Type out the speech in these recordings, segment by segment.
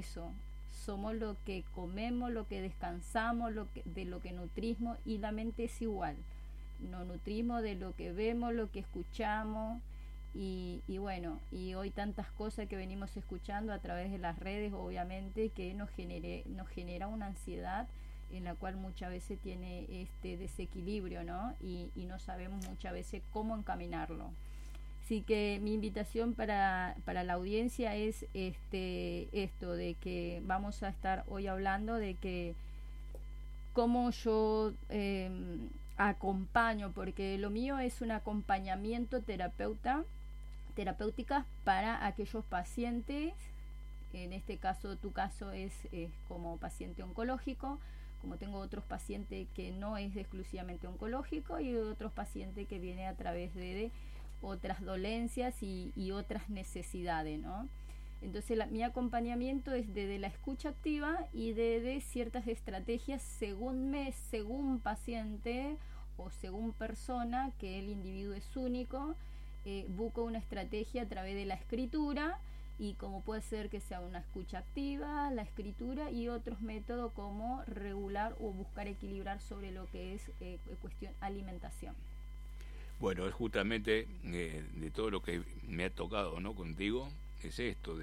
eso, somos lo que comemos, lo que descansamos, de lo que nutrimos, y la mente es igual. Nos nutrimos de lo que vemos, lo que escuchamos, y bueno, y hoy tantas cosas que venimos escuchando a través de las redes, obviamente, que nos genera una ansiedad en la cual muchas veces tiene este desequilibrio, ¿no? Y no sabemos muchas veces cómo encaminarlo. Así que mi invitación para la audiencia es esto de que vamos a estar hoy hablando de que cómo yo acompaño, porque lo mío es un acompañamiento terapéutica para aquellos pacientes. En este caso, tu caso es como paciente oncológico, como tengo otros pacientes que no es exclusivamente oncológico, y otros pacientes que vienen a través de otras dolencias y otras necesidades, ¿no? Entonces mi acompañamiento es desde la escucha activa y de ciertas estrategias según paciente o según persona, que el individuo es único. Busco una estrategia a través de la escritura, y como puede ser que sea una escucha activa, la escritura, y otros métodos como regular o buscar equilibrar sobre lo que es cuestión alimentación. Bueno, es justamente de todo lo que me ha tocado, ¿no?, contigo, es esto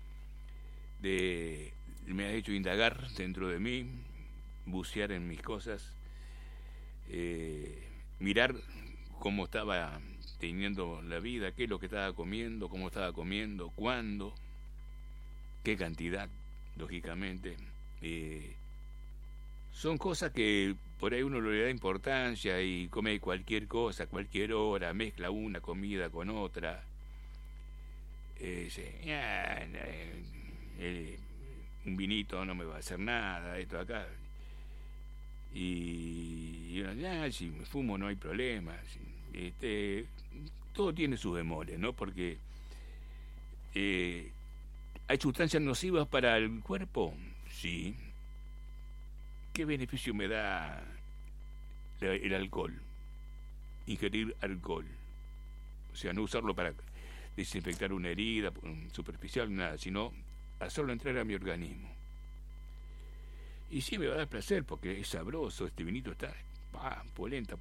de me has hecho indagar dentro de mí, bucear en mis cosas, mirar cómo estaba teniendo la vida, qué es lo que estaba comiendo, cómo estaba comiendo, cuándo, qué cantidad, lógicamente. Son cosas que por ahí uno le da importancia y come cualquier cosa, a cualquier hora, mezcla una comida con otra. Un vinito no me va a hacer nada, esto acá. Y uno, si me fumo no hay problema. Todo tiene sus bemoles, ¿no? Porque hay sustancias nocivas para el cuerpo, sí. ¿Qué beneficio me da el alcohol? Ingerir alcohol. O sea, no usarlo para desinfectar una herida superficial, nada, sino hacerlo entrar a mi organismo. Y sí me va a dar placer porque es sabroso, este vinito está polenta.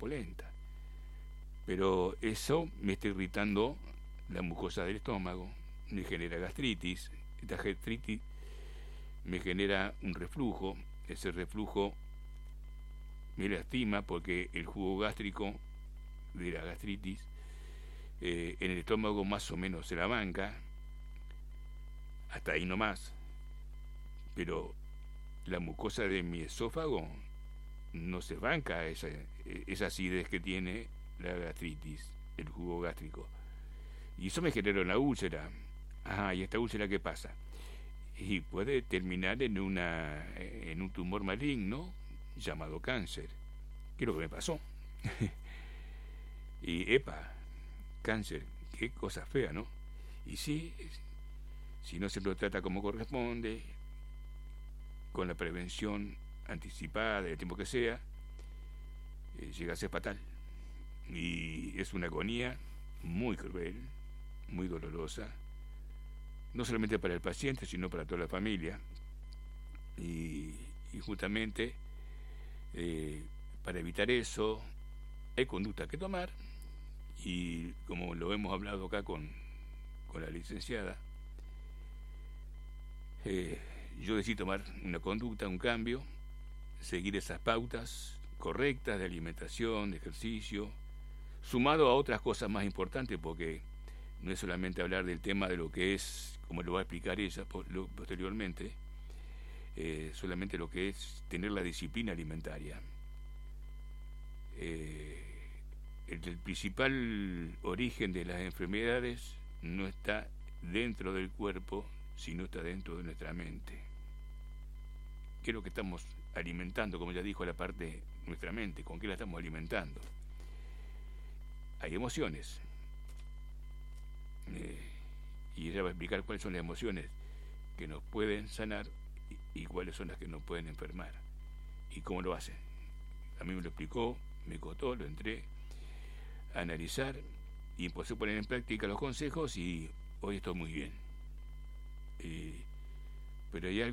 Pero eso me está irritando la mucosa del estómago, me genera gastritis. Esta gastritis me genera un reflujo. Ese reflujo me lastima porque el jugo gástrico de la gastritis en el estómago más o menos se la banca, hasta ahí nomás, pero la mucosa de mi esófago no se banca esa acidez que tiene la gastritis, el jugo gástrico, y eso me genera una úlcera. ¿Y esta úlcera qué pasa? Y puede terminar en un tumor maligno llamado cáncer, que es lo que me pasó. Y cáncer, qué cosa fea, ¿no? Y sí, si no se lo trata como corresponde, con la prevención anticipada, del tiempo que sea, llega a ser fatal. Y es una agonía muy cruel, muy dolorosa, no solamente para el paciente, sino para toda la familia. Y justamente para evitar eso hay conducta que tomar, y como lo hemos hablado acá con la licenciada, yo decidí tomar una conducta, un cambio, seguir esas pautas correctas de alimentación, de ejercicio, sumado a otras cosas más importantes, porque no es solamente hablar del tema de lo que es, como lo va a explicar ella posteriormente, solamente lo que es tener la disciplina alimentaria. El principal origen de las enfermedades no está dentro del cuerpo, sino está dentro de nuestra mente. ¿Qué es lo que estamos alimentando? Como ya dijo la parte, nuestra mente, ¿con qué la estamos alimentando? Hay emociones. Y ella va a explicar cuáles son las emociones que nos pueden sanar y cuáles son las que nos pueden enfermar. Y cómo lo hacen. A mí me lo explicó, me costó, lo entré a analizar y empecé a poner en práctica los consejos, y hoy estoy muy bien. Pero hay algo